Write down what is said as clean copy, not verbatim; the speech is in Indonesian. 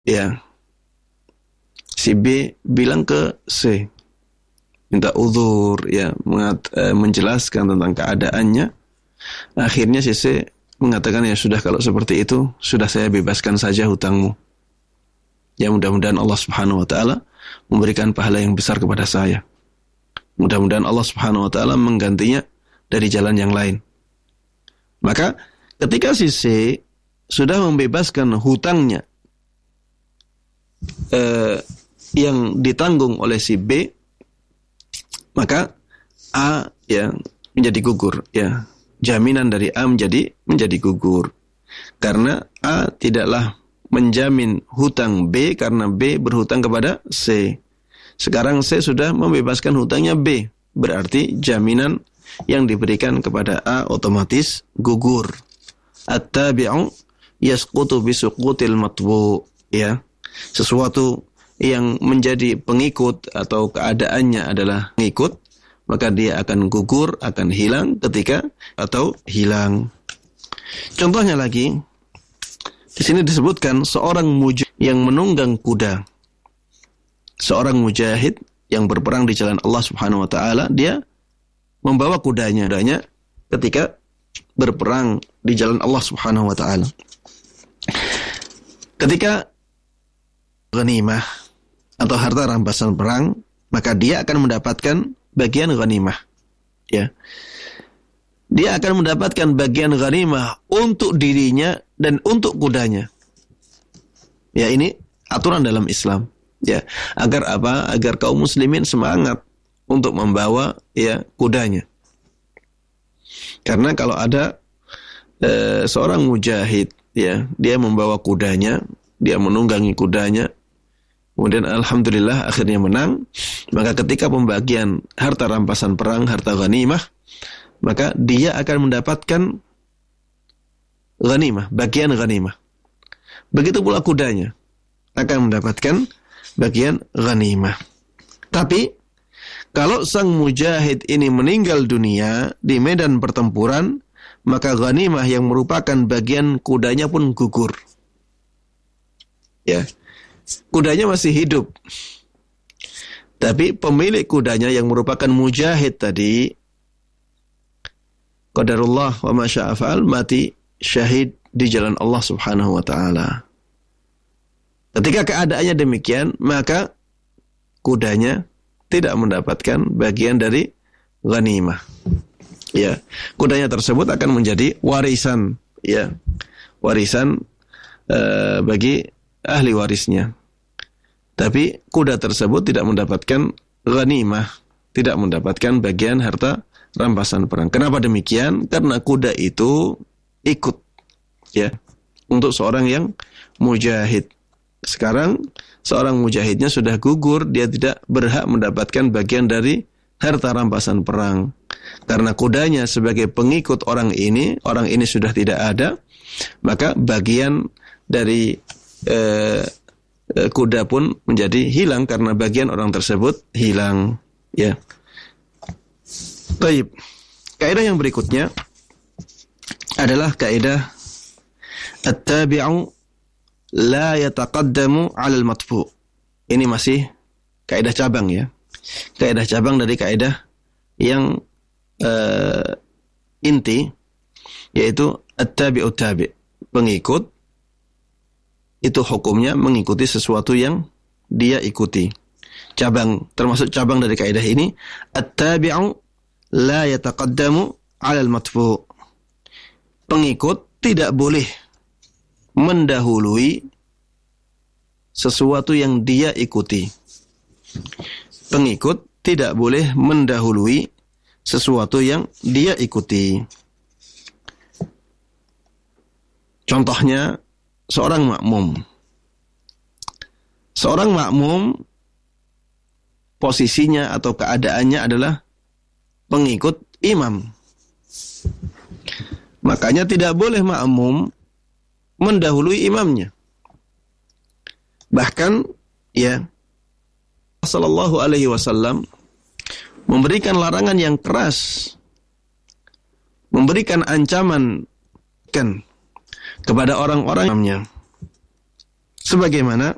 Ya, si B bilang ke C, minta uzur, ya, menjelaskan tentang keadaannya. Akhirnya si C mengatakan, ya sudah, kalau seperti itu, sudah saya bebaskan saja hutangmu. Ya, mudah-mudahan Allah Subhanahu wa taala memberikan pahala yang besar kepada saya. Mudah-mudahan Allah Subhanahu wa taala menggantinya dari jalan yang lain. Maka ketika si C sudah membebaskan hutangnya yang ditanggung oleh si B, maka A ya menjadi gugur, ya. Jaminan dari A menjadi gugur. Karena A tidaklah menjamin hutang B karena B berhutang kepada C. Sekarang C sudah membebaskan hutangnya B, berarti jaminan yang diberikan kepada A otomatis gugur. At-tabi'u yasqutu bisuqutil matbu', ya. Sesuatu yang menjadi pengikut atau keadaannya adalah pengikut, maka dia akan gugur, akan hilang ketika atau hilang. Contohnya lagi, di sini disebutkan seorang mujahid yang menunggang kuda. Seorang mujahid yang berperang di jalan Allah Subhanahu wa taala, dia membawa kudanya ketika berperang di jalan Allah Subhanahu wa taala. Ketika ghanimah atau harta rampasan perang, maka dia akan mendapatkan bagian ghanimah, ya. Dia akan mendapatkan bagian ghanimah untuk dirinya dan untuk kudanya. Ya, ini aturan dalam Islam, ya. Agar apa? Agar kaum muslimin semangat untuk membawa, ya, kudanya. Karena kalau ada seorang mujahid, ya, dia membawa kudanya, dia menunggangi kudanya, kemudian alhamdulillah akhirnya menang, maka ketika pembagian harta rampasan perang, harta ghanimah, maka dia akan mendapatkan ghanimah, bagian ghanimah. Begitu pula kudanya akan mendapatkan bagian ghanimah. Tapi kalau sang mujahid ini meninggal dunia di medan pertempuran, maka ghanimah yang merupakan bagian kudanya pun gugur. Ya. Kudanya masih hidup, tapi pemilik kudanya yang merupakan mujahid tadi, qadarullah wa ma syaa fa'al, mati syahid di jalan Allah Subhanahu wa taala. Ketika keadaannya demikian, maka kudanya tidak mendapatkan bagian dari ghanimah. Ya, kudanya tersebut akan menjadi warisan, ya. Warisan bagi ahli warisnya. Tapi kuda tersebut tidak mendapatkan ghanimah, tidak mendapatkan bagian harta rampasan perang. Kenapa demikian? Karena kuda itu ikut, ya, untuk seorang yang mujahid. Sekarang seorang mujahidnya sudah gugur, dia tidak berhak mendapatkan bagian dari harta rampasan perang. Karena kudanya sebagai pengikut orang ini sudah tidak ada, maka bagian dari kuda pun menjadi hilang karena bagian orang tersebut hilang, ya. Baik. Kaidah yang berikutnya adalah kaidah at-tabi'u la yataqaddamu 'ala al-matbu'. Ini masih kaidah cabang, ya. Kaidah cabang dari kaidah yang inti, yaitu at-tabi'u tabi'. Pengikut itu hukumnya mengikuti sesuatu yang dia ikuti. Cabang, termasuk cabang dari kaidah ini, at-tabi'u la yataqaddamu 'ala al-matbu'. Pengikut tidak boleh mendahului sesuatu yang dia ikuti. Pengikut tidak boleh mendahului sesuatu yang dia ikuti. Contohnya, seorang makmum. Seorang makmum posisinya atau keadaannya adalah pengikut imam. Makanya tidak boleh makmum mendahului imamnya. Bahkan, ya, Sallallahu Alaihi Wasallam memberikan larangan yang keras, memberikan ancaman kepada orang-orang imamnya. Sebagaimana